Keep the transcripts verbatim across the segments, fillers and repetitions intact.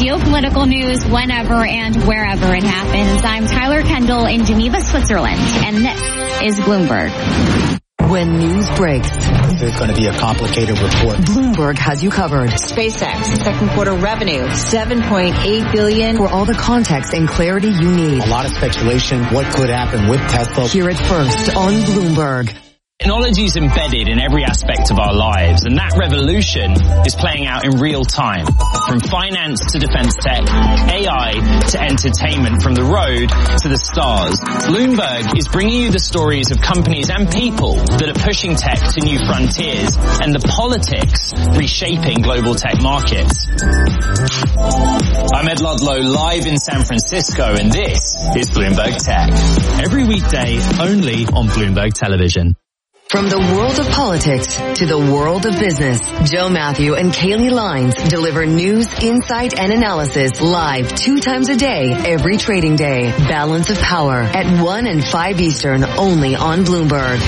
geopolitical news whenever and wherever it happens. I'm Tyler Kendall in Geneva, Switzerland, and this is Bloomberg. When news breaks, there's going to be a complicated report. Bloomberg has you covered. SpaceX, second quarter revenue, seven point eight billion dollars. For all the context and clarity you need. A lot of speculation. What could happen with Tesla? Hear it first on Bloomberg. Technology is embedded in every aspect of our lives, and that revolution is playing out in real time. From finance to defense tech, A I to entertainment, from the road to the stars. Bloomberg is bringing you the stories of companies and people that are pushing tech to new frontiers, and the politics reshaping global tech markets. I'm Ed Ludlow, live in San Francisco, and this is Bloomberg Tech. Every weekday, only on Bloomberg Television. From the world of politics to the world of business, Joe Matthew and Kaylee Lines deliver news, insight, and analysis live two times a day, every trading day. Balance of Power at one and five Eastern, only on Bloomberg.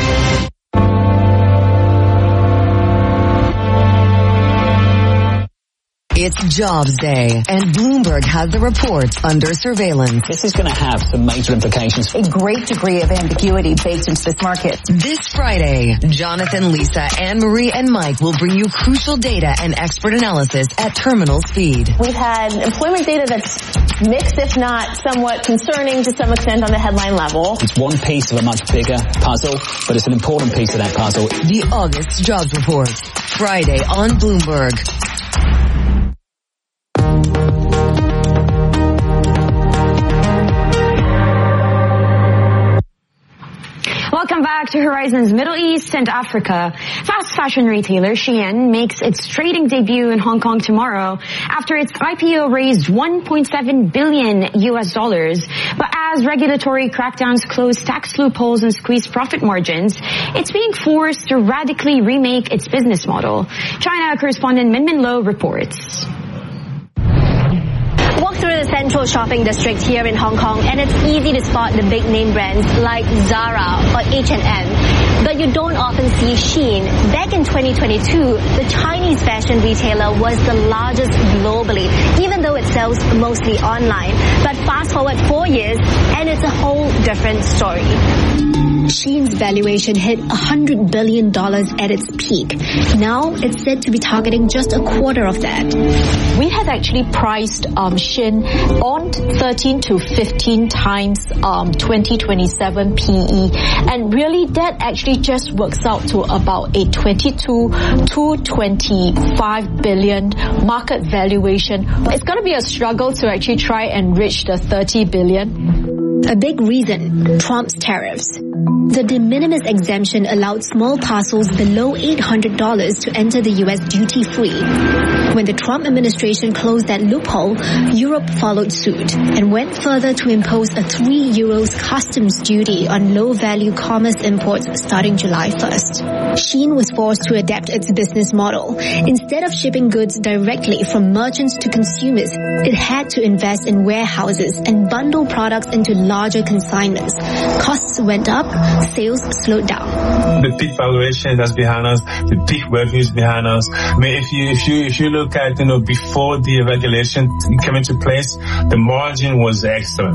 It's Jobs Day, and Bloomberg has the reports under surveillance. This is going to have some major implications. A great degree of ambiguity baked into this market. This Friday, Jonathan, Lisa, Anne-Marie, and Mike will bring you crucial data and expert analysis at terminal speed. We've had employment data that's mixed, if not somewhat concerning to some extent on the headline level. It's one piece of a much bigger puzzle, but it's an important piece of that puzzle. The August Jobs Report, Friday on Bloomberg. Welcome back to Horizons Middle East and Africa. Fast fashion retailer Shein makes its trading debut in Hong Kong tomorrow after its I P O raised one point seven billion U S dollars. But as regulatory crackdowns close tax loopholes and squeeze profit margins, it's being forced to radically remake its business model. China correspondent Min Min Lo reports. Walk through the central shopping district here in Hong Kong and it's easy to spot the big name brands like Zara or H and M. But you don't often see Shein. Back in twenty twenty-two, the Chinese fashion retailer was the largest globally, even though it sells mostly online. But fast forward four years and it's a whole different story. Shein's valuation hit one hundred billion dollars at its peak. Now it's said to be targeting just a quarter of that. We had actually priced um, Shein on thirteen to fifteen times um, twenty twenty-seven P E, and really that actually just works out to about a twenty-two to twenty-five billion market valuation. It's going to be a struggle to actually try and reach the thirty billion. A big reason, Trump's tariffs. The de minimis exemption allowed small parcels below eight hundred dollars to enter the U S duty-free. When the Trump administration closed that loophole, Europe followed suit and went further to impose a three euros customs duty on low-value commerce imports starting July first. Shein was forced to adapt its business model. Instead of shipping goods directly from merchants to consumers, it had to invest in warehouses and bundle products into larger consignments. Costs went up, sales slowed down. The peak valuation that's behind us, the peak revenues behind us. I mean, if you if you if you look at you know before the regulation came into place, the margin was excellent,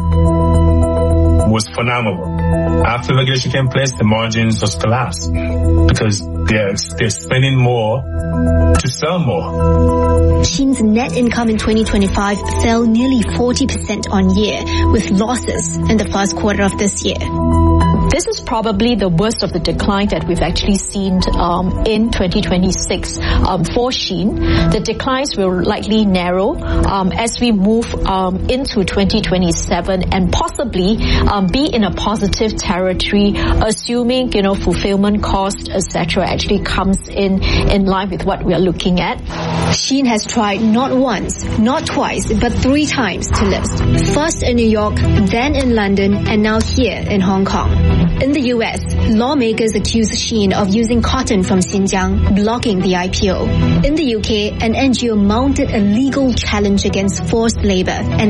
was phenomenal. After regulation came in place, the margins just collapsed because they're they're spending more to sell more. Shein's net income in twenty twenty-five fell nearly forty percent on year, with losses in the first quarter of this year. This is probably the worst of the decline that we've actually seen um, in twenty twenty-six um, for Shein. The declines will likely narrow um, as we move um, into twenty twenty-seven and possibly um, be in a positive territory, assuming you know fulfillment cost, et cetera, actually comes in in line with what we are looking at. Shein has tried not once, not twice, but three times to list. First in New York, then in London, and now here in Hong Kong. In the U S, lawmakers accuse Shein of using cotton from Xinjiang, blocking the I P O. In the U K, an N G O mounted a legal challenge against forced labor and